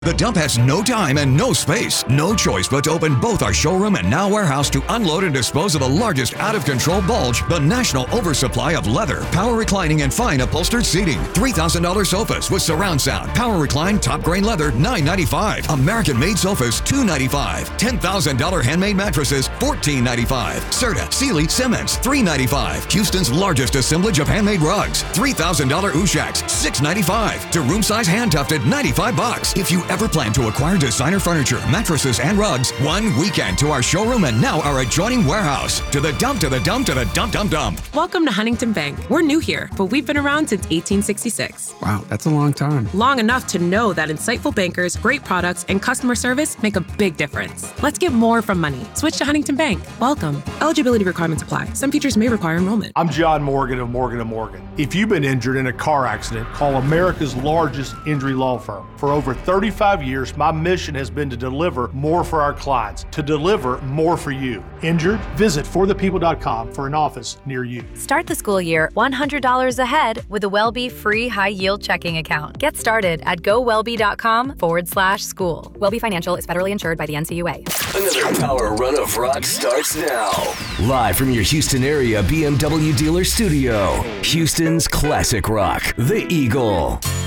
The Dump has no time and no space, no choice but to open both our showroom and now warehouse to unload and dispose of the largest out-of-control bulge, the national oversupply of leather, power reclining, and fine upholstered seating. $3,000 sofas with surround sound, power recline, top grain leather, $995. American-made sofas, $295. $10,000 handmade mattresses, $1495. Serta, Sealy, Simmons, $395. Houston's largest assemblage of handmade rugs, $3,000 Ushaks, $695. To room size hand tufted, $95. If you ever plan to acquire designer furniture, mattresses, and rugs, one weekend to our showroom and now our adjoining warehouse. To the dump, to the dump, to the dump, dump, dump. Welcome to Huntington Bank. We're new here, but we've been around since 1866. Wow, that's a long time. Long enough to know that insightful bankers, great products, and customer service make a big difference. Let's get more from money. Switch to Huntington Bank. Welcome. Eligibility requirements apply. Some features may require enrollment. I'm John Morgan of Morgan & Morgan. If you've been injured in a car accident, call America's largest injury law firm. For over 35 years, my mission has been to deliver more for our clients, to deliver more for you. Injured? Visit forthepeople.com for an office near you. Start the school year $100 ahead with a Wellbe free high-yield checking account. Get started at gowellbe.com/school. Wellbe Financial is federally insured by the NCUA. Another power run of rock starts now. Live from your Houston area BMW dealer studio, Houston's classic rock, The Eagle.